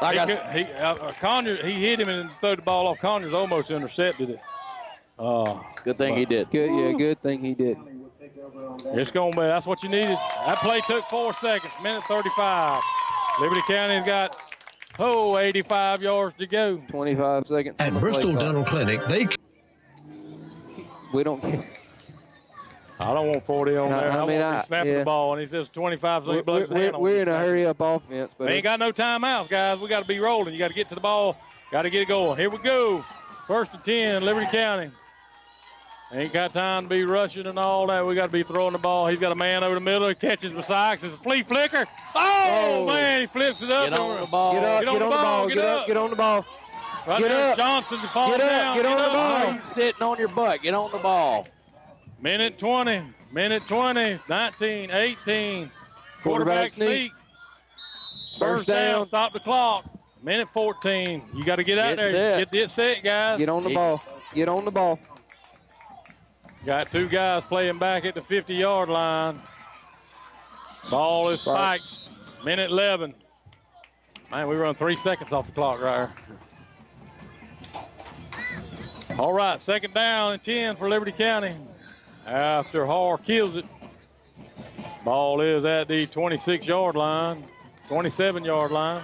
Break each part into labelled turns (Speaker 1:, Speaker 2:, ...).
Speaker 1: Conyers, he hit him and threw the ball off. Conyers almost intercepted it.
Speaker 2: Good thing he did.
Speaker 3: Good thing he did.
Speaker 1: It's going to be, that's what you needed. That play took 4 seconds, minute 35. Liberty County's got, 85 yards to go.
Speaker 3: 25 seconds.
Speaker 4: At Bristol Dental Clinic,
Speaker 3: we don't get.
Speaker 1: I don't want 40 on there. I want him snapping the ball, and he says 25 seconds.
Speaker 3: We're in a hurry-up offense. But
Speaker 1: we ain't got no timeouts, guys. We got to be rolling. You got to get to the ball. Got to get it going. Here we go. 1st and 10, Liberty County. Ain't got time to be rushing and all that. We got to be throwing the ball. He's got a man over the middle. He catches beside. It's a flea flicker. Oh, man, he flips it up.
Speaker 2: Get on the ball.
Speaker 3: Get on the ball. Get on the ball.
Speaker 1: Right there, Johnson falls down.
Speaker 3: Get on the ball.
Speaker 2: Why are you sitting on your butt? Get on the ball.
Speaker 1: Minute 20, 19, 18. Quarterback sneak. First down, stop the clock. Minute 14. You got to get out there. Get set, guys.
Speaker 3: Get on the ball. Get on the ball.
Speaker 1: Got 2 guys playing back at the 50-yard line. Ball is spiked. Minute 11. Man, we run 3 seconds off the clock right here. All right, 2nd down and 10 for Liberty County. After Harr kills it. Ball is at the 26-yard line, 27-yard line.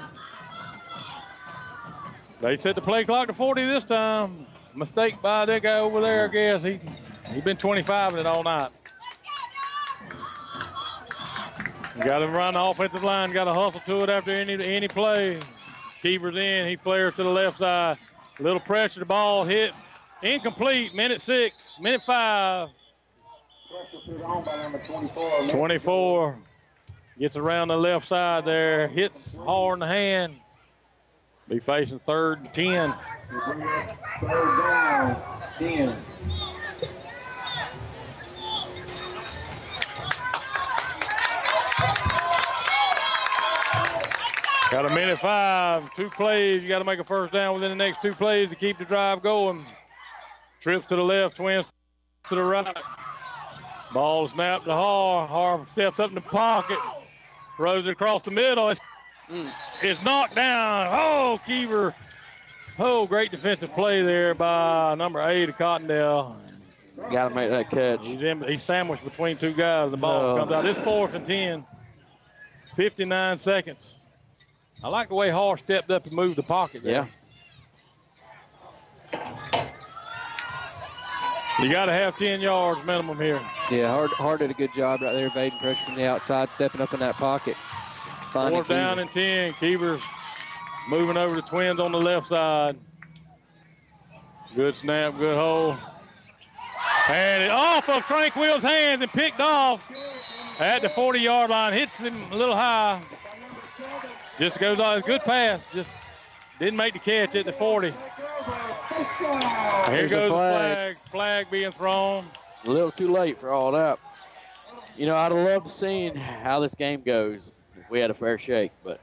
Speaker 1: They set the play clock to 40 this time. Mistake by that guy over there, I guess. He's been 25 in it all night. Got him run the offensive line. Got to hustle to it after any play. Keeper's in. He flares to the left side. A little pressure. The ball hit. Incomplete. Minute 6. Minute 5. 24. Gets around the left side there. Hits Harr in the hand. Be facing 3rd and 10.
Speaker 5: 3rd down, 10.
Speaker 1: Got a minute 5, 2 plays. You got to make a first down within the next 2 plays to keep the drive going. Trips to the left, twins to the right. Ball snapped to Harr. Harr steps up in the pocket, throws it across the middle. It's knocked down. Oh, Keeper. Oh, great defensive play there by number 8 of Cottondale.
Speaker 2: Got to make that catch.
Speaker 1: He's sandwiched between 2 guys. The ball comes out. It's 4th and 10. 59 seconds. I like the way Harr stepped up and moved the pocket there.
Speaker 2: Yeah.
Speaker 1: You got to have 10 yards minimum here.
Speaker 3: Yeah, Harr did a good job right there, evading pressure from the outside, stepping up in that pocket.
Speaker 1: 4th down and 10. Keeper's moving over the Twins on the left side. Good snap, good hold. And it off of Tranquill's hands and picked off at the 40-yard line. Hits him a little high. Just goes on. Good pass. Just didn't make the catch at the 40. Here goes the flag. Flag being thrown.
Speaker 2: A little too late for all that. You know, I'd have loved to see how this game goes if we had a fair shake, but.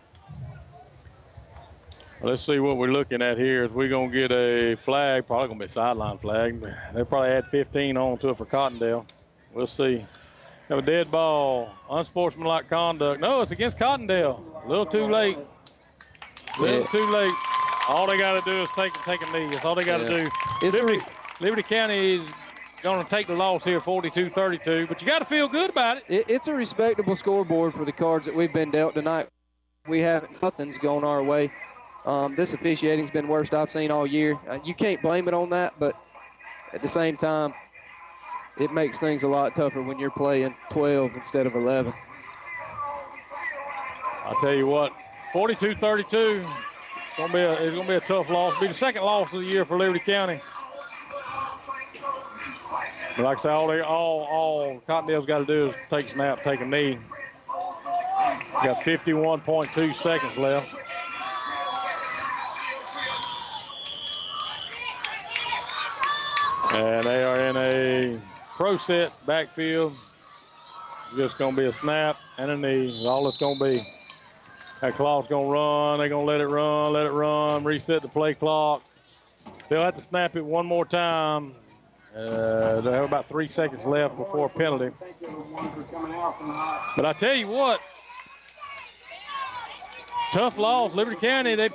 Speaker 1: Let's see what we're looking at here. Is we're going to get a flag, probably going to be a sideline flag. They'll probably add 15 on to it for Cottondale. We'll see. Have a dead ball. Unsportsmanlike conduct. No, it's against Cottondale. A little too late. Too late. All they got to do is take a knee. That's all they got to do. Liberty County is going to take the loss here, 42-32, but you got to feel good about it.
Speaker 3: It's a respectable scoreboard for the cards that we've been dealt tonight. Nothing's going our way. This officiating's been worst I've seen all year. You can't blame it on that, but at the same time, it makes things a lot tougher when you're playing 12 instead of 11.
Speaker 1: I'll tell you what, 42-32. It's gonna be a tough loss. It'll be the 2nd loss of the year for Liberty County. But like I say, all Cottondale's got to do is take a snap, take a knee. Got 51.2 seconds left. And they are in a pro set backfield. It's just going to be a snap and a knee. That's all it's going to be. That clock's going to run. They're going to let it run, reset the play clock. They'll have to snap it one more time. They have about 3 seconds left before a penalty. But I tell you what, tough loss. Liberty County, they